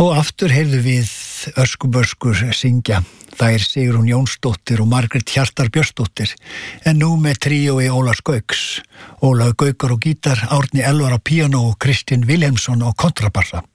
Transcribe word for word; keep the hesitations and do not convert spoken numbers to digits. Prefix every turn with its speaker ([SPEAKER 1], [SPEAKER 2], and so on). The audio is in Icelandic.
[SPEAKER 1] Og aftur heyrðu við öskuböskur syngja. Þær Sigrún Jónsdóttir og Margrét Hjartar Björnsdóttir, en nú með tríói Ólafs Gauks. Ólafur Gaukur á gítar, Árni Elvar á píanó og Kristinn Vilhelmsson á kontrabassa.